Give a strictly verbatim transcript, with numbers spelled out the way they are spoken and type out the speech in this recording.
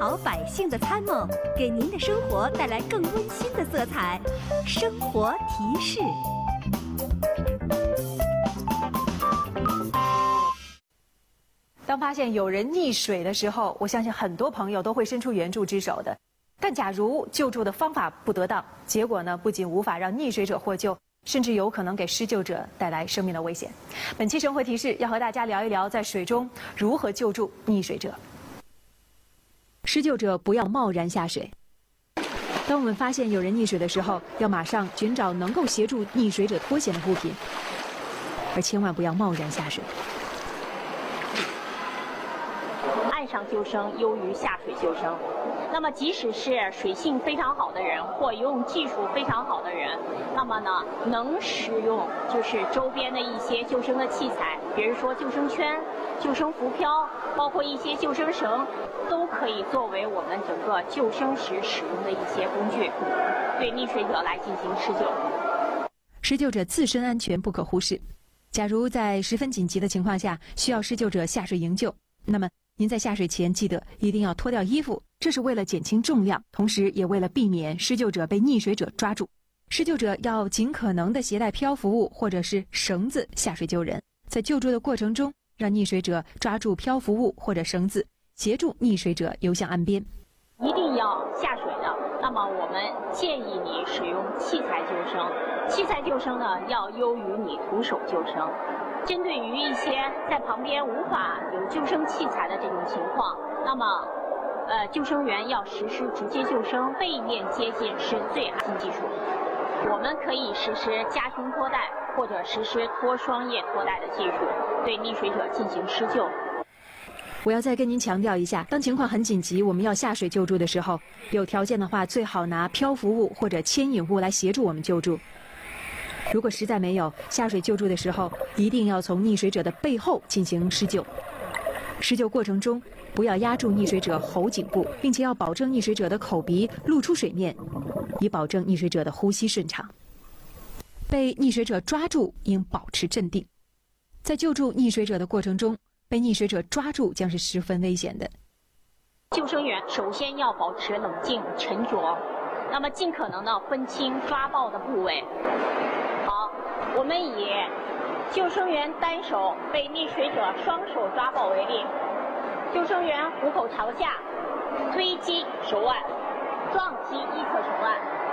好百姓的参谋，给您的生活带来更温馨的色彩。生活提示。 当发现有人溺水的时候，我相信很多朋友都会伸出援助之手的。但假如救助的方法不得当，结果呢，不仅无法让溺水者获救，甚至有可能给施救者带来生命的危险。本期生活提示要和大家聊一聊，在水中如何救助溺水者。施救者不要贸然下水。当我们发现有人溺水的时候，要马上寻找能够协助溺水者脱险的物品，而千万不要贸然下水。 岸上救生优于下水救生。那么，即使是水性非常好的人或游泳技术非常好的人，那么呢，能使用就是周边的一些救生的器材，比如说救生圈、救生浮漂，包括一些救生绳，都可以作为我们整个救生时使用的一些工具，对溺水者来进行施救。 施救者自身安全不可忽视。假如在十分紧急的情况下需要施救者下水营救，那么您在下水前记得一定要脱掉衣服，这是为了减轻重量，同时也为了避免施救者被溺水者抓住。施救者要尽可能的携带漂浮物或者是绳子下水救人，在救助的过程中，让溺水者抓住漂浮物或者绳子，协助溺水者游向岸边。 一定要下水的，那么我们建议你使用器材救生。器材救生呢，要优于你徒手救生。针对于一些在旁边无法有救生器材的这种情况，那么，呃，救生员要实施直接救生，背面接近是最安全技术。我们可以实施夹胸拖带或者实施脱双叶拖带的技术，对溺水者进行施救。 我要再跟您强调一下，当情况很紧急，我们要下水救助的时候，有条件的话，最好拿漂浮物或者牵引物来协助我们救助。如果实在没有，下水救助的时候，一定要从溺水者的背后进行施救。施救过程中，不要压住溺水者喉颈部，并且要保证溺水者的口鼻露出水面，以保证溺水者的呼吸顺畅。被溺水者抓住应保持镇定。在救助溺水者的过程中，被溺水者抓住将是十分危险的。 救生员首先要保持冷静沉着，那么尽可能的分清抓抱的部位。好，我们以救生员单手被溺水者双手抓抱为例，救生员虎口朝下，推击手腕，撞击一侧手腕。